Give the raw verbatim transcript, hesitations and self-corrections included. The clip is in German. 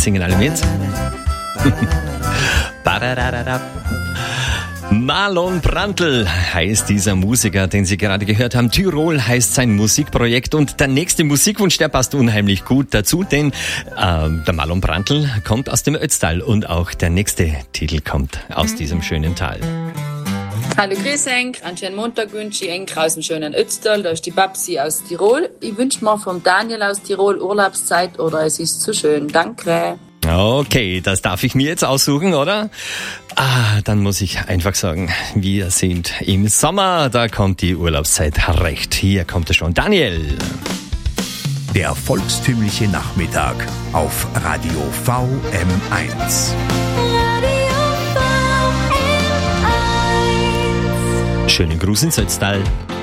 Singen alle mit. Marlon Brandl heißt dieser Musiker, den Sie gerade gehört haben. Tirol heißt sein Musikprojekt und der nächste Musikwunsch, der passt unheimlich gut dazu, denn äh, der Marlon Brandl kommt aus dem Ötztal und auch der nächste Titel kommt aus diesem schönen Tal. Hallo, grüß euch. Einen schönen Montag wünsche ich euch aus dem schönen Ötztal. Da ist die Babsi aus Tirol. Ich wünsche mir vom Daniel aus Tirol Urlaubszeit oder es ist zu schön. Danke. Okay, das darf ich mir jetzt aussuchen, oder? Ah, dann muss ich einfach sagen, wir sind im Sommer, da kommt die Urlaubszeit recht. Hier kommt es schon. Daniel. Der volkstümliche Nachmittag auf Radio V M eins. Schönen Gruß ins Ötztal.